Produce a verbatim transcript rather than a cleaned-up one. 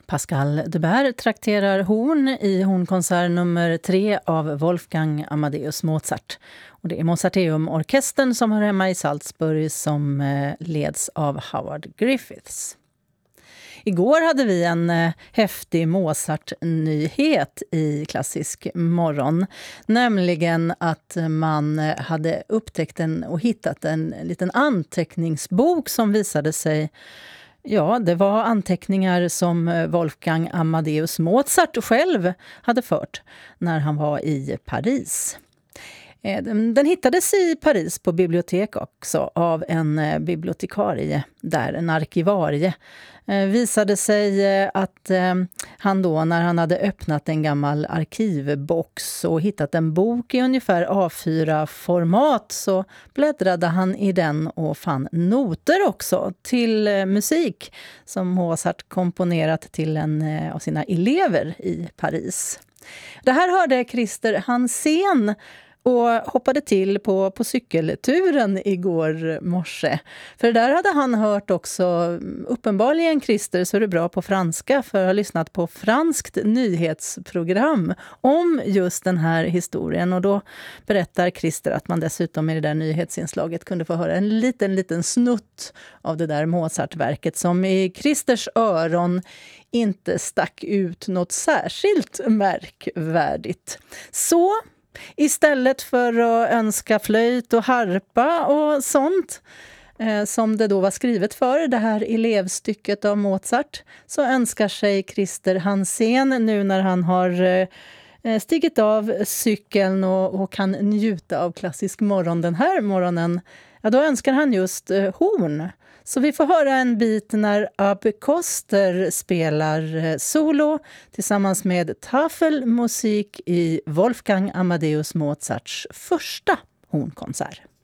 Pascal Debert trakterar horn i hornkonsert nummer tre av Wolfgang Amadeus Mozart. Och det är Mozarteum-orkestern som hör hemma i Salzburg som leds av Howard Griffiths. Igår hade vi en eh, häftig Mozart-nyhet i Klassisk morgon. Nämligen att man eh, hade upptäckt en, och hittat en liten anteckningsbok som visade sig... Ja, det var anteckningar som Wolfgang Amadeus Mozart själv hade fört när han var i Paris. Den hittades i Paris på bibliotek också av en bibliotekarie där, en arkivarie. Visade sig att han då, när han hade öppnat en gammal arkivbox och hittat en bok i ungefär A fyra format, så bläddrade han i den och fann noter också till musik som Mozart komponerat till en av sina elever i Paris. Det här hörde Christer Hansén och hoppade till på, på cykelturen igår morse. För där hade han hört också, uppenbarligen Christer så är det bra på franska för att ha lyssnat på franskt nyhetsprogram om just den här historien. Och då berättar Christer att man dessutom i det där nyhetsinslaget kunde få höra en liten, liten snutt av det där Mozartverket som i Christers öron inte stack ut något särskilt märkvärdigt. Så... istället för att önska flöjt och harpa och sånt eh, som det då var skrivet för, det här elevstycket av Mozart, så önskar sig Christer Hansén nu när han har eh, stigit av cykeln och, och kan njuta av Klassisk morgon den här morgonen. Ja, då önskar han just eh, horn. Så vi får höra en bit när Abbe Koster spelar solo tillsammans med Tafelmusik i Wolfgang Amadeus Mozarts första hornkonsert.